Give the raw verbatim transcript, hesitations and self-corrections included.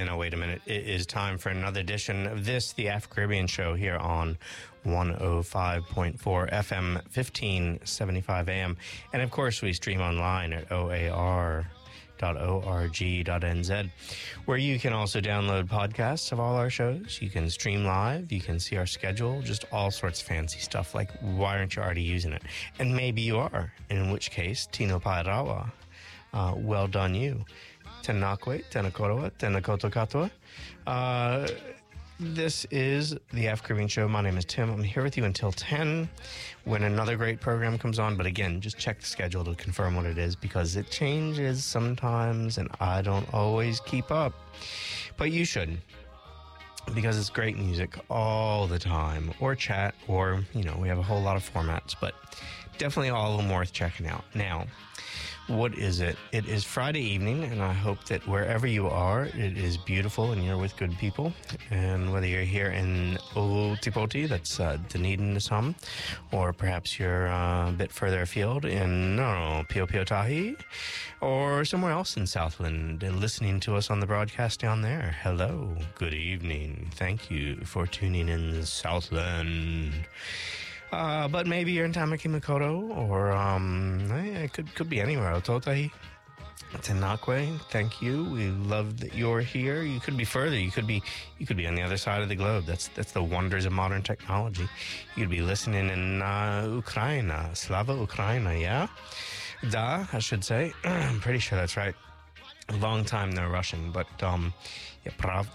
now wait a minute. It is time for another edition of this, the Afro-Caribbean Show, here on one oh five point four F M, fifteen seventy-five A M. And of course, we stream online at O A R dot org dot N Z, where you can also download podcasts of all our shows. You can stream live, you can see our schedule, just all sorts of fancy stuff. Like, why aren't you already using it? And maybe you are, in which case, Tino Pairawa, uh, well done you. Tenakwe, Tenakoroa, Tenakoto Katoa. Uh, this is the Afro-Caribbean Show. My name is Tim. I'm here with you until ten when another great program comes on. But again, just check the schedule to confirm what it is, because it changes sometimes and I don't always keep up. But you should, because it's great music all the time. Or chat, or, you know, we have a whole lot of formats, but definitely all of them worth checking out. Now, what is it? It is Friday evening, and I hope that wherever you are, it is beautiful and you're with good people. And whether you're here in Otipoti, that's uh, Dunedin, Assam, or perhaps you're uh, a bit further afield in, I don't know, Pio Pio Tahi, or somewhere else in Southland, and listening to us on the broadcast down there. Hello, good evening. Thank you for tuning in, Southland. Uh, but maybe you're in Tamaki Makaurau, or um, it could could be anywhere. Ototahi, Tenakwe, thank you. We love that you're here. You could be further. You could be you could be on the other side of the globe. That's that's the wonders of modern technology. You could be listening in uh, Ukraine, Slava Ukraina, yeah? Da, I should say. I'm pretty sure that's right. A long time they're Russian, but um, yeah, pravda.